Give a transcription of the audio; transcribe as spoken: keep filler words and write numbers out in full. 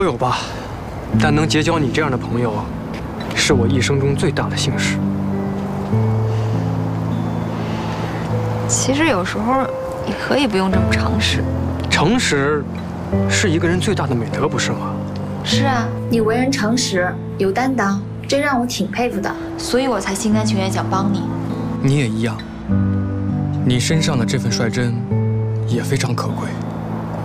都有吧，但能结交你这样的朋友，是我一生中最大的幸事。 其实有时候也可以不用这么诚实。 诚实，是一个人最大的美德，不是吗？ 是啊， 你为人诚实，有担当，这让我挺佩服的。 所以我才心甘情愿想帮你。 你也一样，你身上的这份率真，也非常可贵。